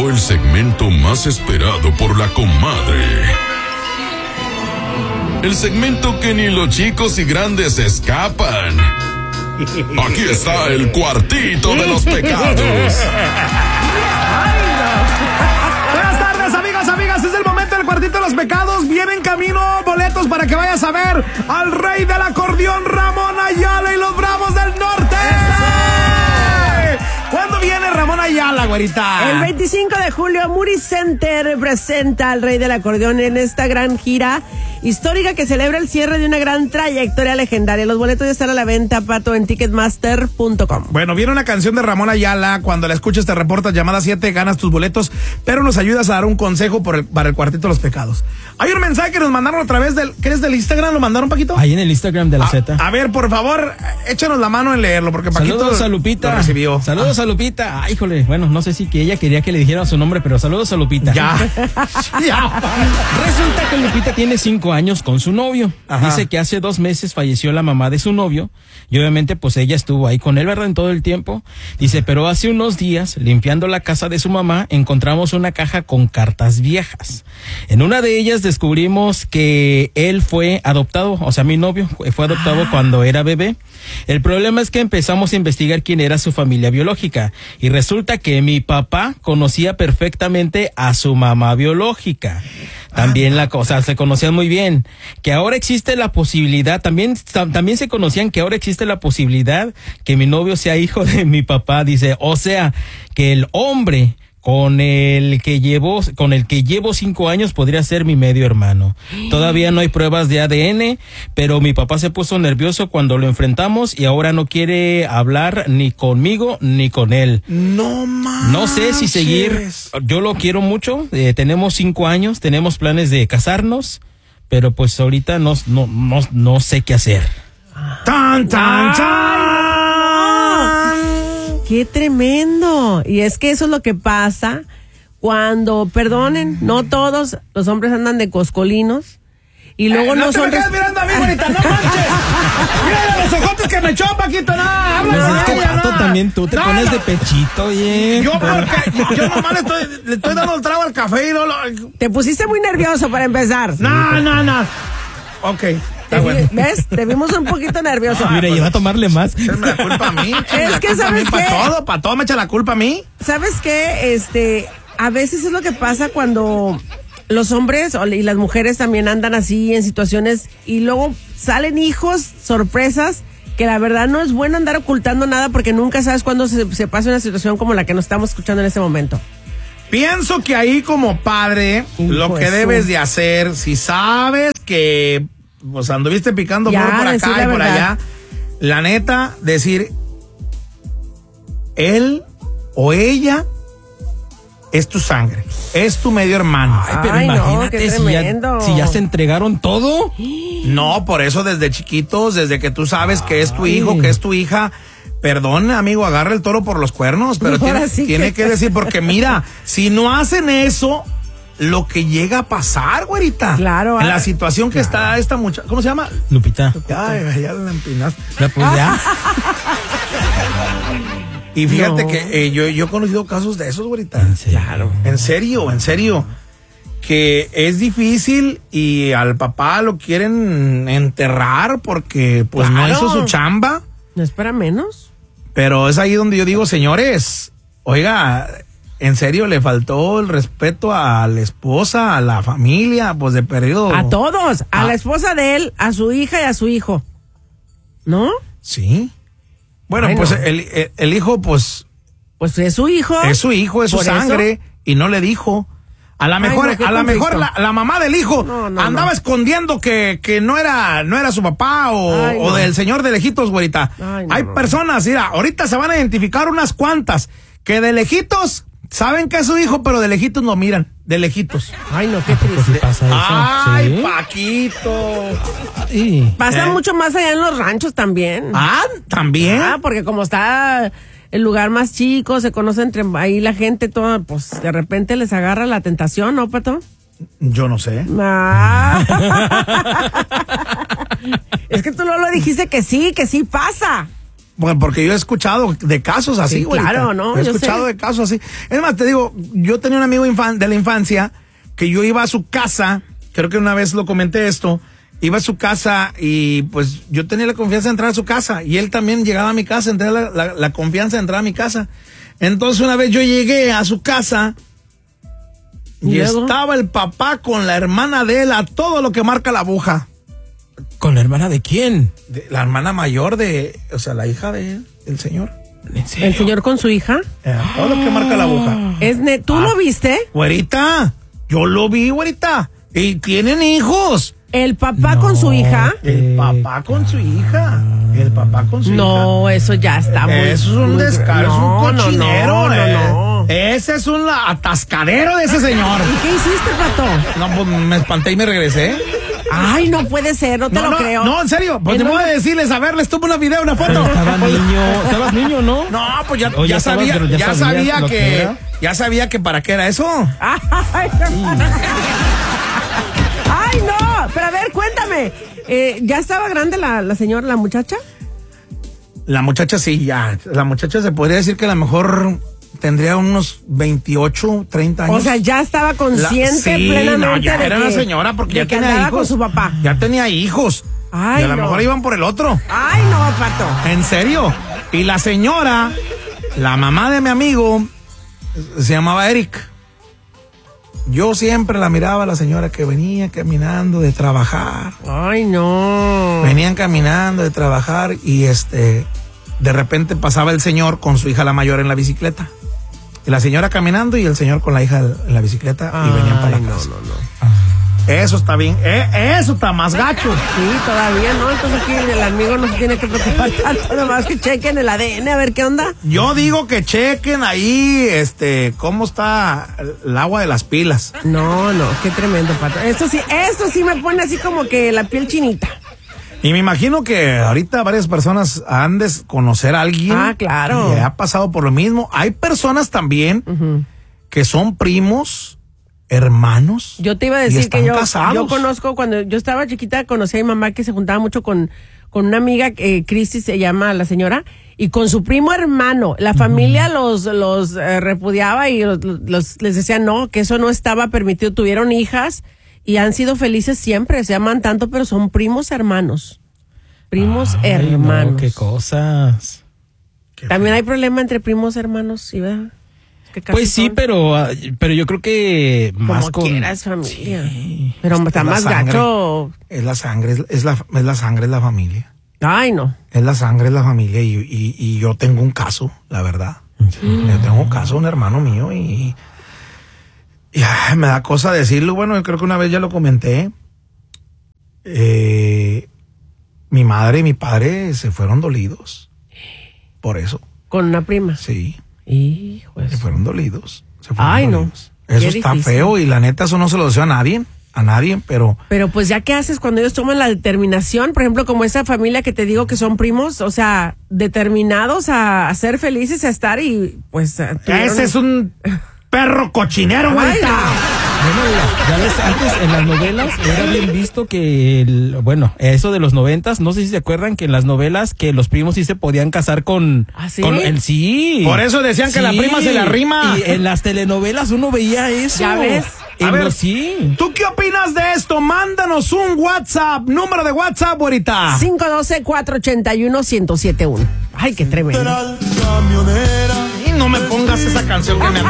llegó el segmento más esperado por la comadre. El segmento que ni los chicos y grandes escapan. Aquí está el cuartito de los pecados. Buenas tardes, amigos, amigas. Es el momento del cuartito de los pecados. Vienen camino boletos para que vayas a ver al rey del acordeón, Ramón Ayala y los Bravos del Norte. ¿Cuándo viene Ramón Ayala, güerita? El 25 de julio, Moody Center presenta al rey del acordeón en esta gran gira histórica que celebra el cierre de una gran trayectoria legendaria. Los boletos ya están a la venta, Pato, en ticketmaster.com. Bueno, viene una canción de Ramón Ayala. Cuando la escuches te reportas llamada 7, ganas tus boletos, pero nos ayudas a dar un consejo para el cuartito de los pecados. Hay un mensaje que nos mandaron a través del... ¿Qué es del Instagram? ¿Lo mandaron, Paquito? Ahí en el Instagram de la Z. A ver, por favor, échanos la mano en leerlo, porque Paquito... Saludos a Lupita. Lo recibió. Saludos a Lupita. Ay, híjole, bueno, no sé si que ella quería que le dijeran su nombre, pero saludos a Lupita. Ya. Resulta que Lupita tiene 5 años con su novio. Ajá. Dice que hace 2 meses falleció la mamá de su novio y obviamente pues ella estuvo ahí con él, ¿verdad? En todo el tiempo. Dice, pero hace unos días, limpiando la casa de su mamá, encontramos una caja con cartas viejas. En una de ellas descubrimos que él fue adoptado, o sea, mi novio fue adoptado cuando era bebé. El problema es que empezamos a investigar quién era su familia biológica y resulta que mi papá conocía perfectamente a su mamá biológica. También se conocían muy bien. Que ahora existe la posibilidad, también se conocían que ahora existe la posibilidad que mi novio sea hijo de mi papá. Dice, o sea, que el hombre con el que llevo 5 años podría ser mi medio hermano. Todavía no hay pruebas de ADN, pero mi papá se puso nervioso cuando lo enfrentamos y ahora no quiere hablar ni conmigo ni con él. No manches. No sé si seguir. Yo lo quiero mucho. Tenemos 5 años, tenemos planes de casarnos, pero pues ahorita no sé qué hacer. ¡Tan, tan, tan! ¡Qué tremendo! Y es que eso es lo que pasa cuando, perdonen, no todos los hombres andan de coscolinos y luego no son... ¡No te me quedes mirando a mí, bonita! ¡No manches! ¡Mira los ojotes que me echó, Paquito! ¡No! Pues es que, ella, Pato, no. también tú te pones de pechito, oye. Yo nomás le estoy dando el trago al café y no lo... Te pusiste muy nervioso para empezar. No. Ok. Bueno. ¿Ves? Te vimos un poquito nervioso. Mira, iba a tomarle más. Echarme la culpa a mí. Es que, ¿sabes qué? Para todo me echa la culpa a mí. ¿Sabes qué? A veces es lo que pasa cuando los hombres y las mujeres también andan así en situaciones y luego salen hijos, sorpresas, que la verdad no es bueno andar ocultando nada porque nunca sabes cuándo se pasa una situación como la que nos estamos escuchando en este momento. Pienso que ahí como padre, lo que debes de hacer, si sabes que pues anduviste picando por acá y por allá, la neta, decir, él o ella es tu sangre, es tu medio hermano. Ay, pero Ay, imagínate no, si ya se entregaron todo. No, por eso desde chiquitos, desde que tú sabes que es tu hijo, que es tu hija, perdón, amigo, agarra el toro por los cuernos, pero tiene que decir, porque mira, si no hacen eso, lo que llega a pasar, güerita. Claro. En la situación que está esta muchacha, ¿cómo se llama? Lupita. Ay, ya la empinaste. Pues ya. Y fíjate que yo he conocido casos de esos, güerita. Claro. En serio. Que es difícil y al papá lo quieren enterrar porque pues no hizo su chamba. No es para menos. Pero es ahí donde yo digo, señores, oiga, en serio le faltó el respeto a la esposa, a la familia, pues de periodo. A todos, a la esposa de él, a su hija y a su hijo. ¿No? Sí. Bueno, Bueno. pues el hijo, pues es su hijo. es su hijo, es su Por sangre, eso. y no le dijo. A lo mejor, no, qué a lo mejor conflicto. la mamá del hijo No, andaba escondiendo que no era su papá o del señor de lejitos, güerita. Hay personas, mira, ahorita se van a identificar unas cuantas que de lejitos saben que es su hijo, pero de lejitos lo miran, de lejitos. Ay, no, qué triste. ¿Sí pasa eso? Ay, ¿Sí? Paquito. Sí. Pasa mucho más allá en los ranchos también. ¿También? Porque como está el lugar más chico, se conoce entre ahí la gente toda, pues de repente les agarra la tentación, ¿no, Pato? Yo no sé. Es que tú no lo dijiste que sí pasa. Porque yo he escuchado de casos así, güey. Sí, claro, ¿no? He escuchado de casos así. Es más, te digo, yo tenía un amigo de la infancia que yo iba a su casa, creo que una vez lo comenté esto, iba a su casa y pues yo tenía la confianza de entrar a su casa y él también llegaba a mi casa, tenía la confianza de entrar a mi casa. Entonces una vez yo llegué a su casa y estaba el papá con la hermana de él a todo lo que marca la aguja. ¿Con la hermana de quién? La hermana mayor o sea, la hija del señor. ¿En serio? ¿El señor con su hija? Todo lo que marca la aguja. ¿Tú lo viste? Güerita, yo lo vi, güerita. Y tienen hijos. ¿El papá con su hija? El papá con su hija. El papá con su hija. No, eso ya está muy... Eso es un descaro, es un cochinero. No. Ese es un atascadero de ese señor. ¿Y qué hiciste, Pato? No, pues me espanté y me regresé. Ay, no puede ser, no te lo creo. No, en serio, pues te voy a decirles, a ver, les tomo una video, una foto. Estabas niño, ¿no? No, pues ya sabía, sabía, ya sabías lo que era. ya sabía que para qué era eso. Ay, no, pero a ver, cuéntame. ¿Ya estaba grande la señora, la muchacha? La muchacha sí, ya. La muchacha se podría decir que a lo mejor tendría unos 28, 30 años. O sea, ya estaba consciente plenamente. No, ya era una señora porque ya tenía hijos. Con su papá. Ya tenía hijos. Ay, y a lo mejor iban por el otro. Ay, no, Pato. ¿En serio? Y la señora, la mamá de mi amigo, se llamaba Eric. Yo siempre la miraba a la señora que venía caminando de trabajar. Ay, no. Venían caminando de trabajar y de repente pasaba el señor con su hija la mayor en la bicicleta. Y la señora caminando y el señor con la hija en la bicicleta y venían para la casa. No. Eso está bien, eso está más gacho. Sí, todavía no, entonces aquí el amigo no se tiene que preocupar tanto, nomás que chequen el ADN a ver qué onda. Yo digo que chequen ahí, cómo está el agua de las pilas. No, qué tremendo, Pato. Esto sí me pone así como que la piel chinita. Y me imagino que ahorita varias personas han de conocer a alguien. Ah, claro. Que ha pasado por lo mismo. Hay personas también que son primos, hermanos. Yo te iba a decir que yo conozco, cuando yo estaba chiquita, conocí a mi mamá que se juntaba mucho con una amiga, Cristi se llama la señora, y con su primo hermano. La familia los repudiaba y les decía no, que eso no estaba permitido. Tuvieron hijas y han sido felices siempre. Se llaman tanto, pero son primos hermanos. Primos hermanos. No, qué cosas. También hay problema entre primos hermanos, ¿sí, verdad? Pues sí, pero yo creo que más como quiera es familia. Sí. Pero está más gacho. Es la sangre, es la familia. Ay, no. Es la sangre, es la familia y yo tengo un caso, la verdad. Yo tengo un caso, un hermano mío y me da cosa decirlo. Bueno, yo creo que una vez ya lo comenté. Mi madre y mi padre se fueron dolidos. Por eso. ¿Con una prima? Sí. Hijo de... Se fueron dolidos. Ay, dolidos. No. Eso está difícil. Feo y la neta eso no se lo deseo a nadie, pero... Pero pues ya qué haces cuando ellos toman la determinación, por ejemplo, como esa familia que te digo que son primos, o sea, determinados a ser felices, a estar y pues... Ese es un perro cochinero, güeyita. Bueno, ya ves, antes en las novelas era bien visto que, eso de los 90s, no sé si se acuerdan que en las novelas que los primos sí se podían casar con... ¿Ah, sí? Con el sí. Por eso decían que la prima se la rima. Y en las telenovelas uno veía eso. ¿Ya ves? A ver, sí. ¿Tú qué opinas de esto? Mándanos un WhatsApp, número de WhatsApp, ahorita. 512-481-1071. Ay, qué tremendo. Y no me pongas esa canción que me